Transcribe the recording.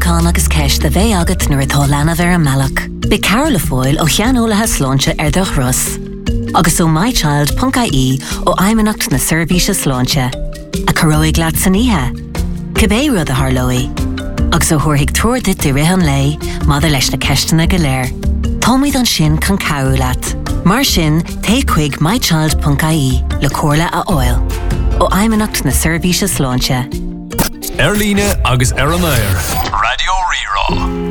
Tán agus ceist a bheith agat nuair atá leanamh ar an mbealach. Be Carol Foyle ó cheanólathe sláinte ar do Russ. Agus ó mychild.ie ó aimimenacht na seirbhíse sláinte. A choróigh leat san ihe. Cibé rud a tharlóí. Agus ó thuairthaigh tuairde de rihan lei, mada leis na ceistena go léir. Táimid an sin can cabhú leat. Mar sin, té chuig mychild.ie le comhairle a fháil. Ó aimimenacht na seirbhíse sláinte. Erlíne agus Air an Air. Radio Rírá.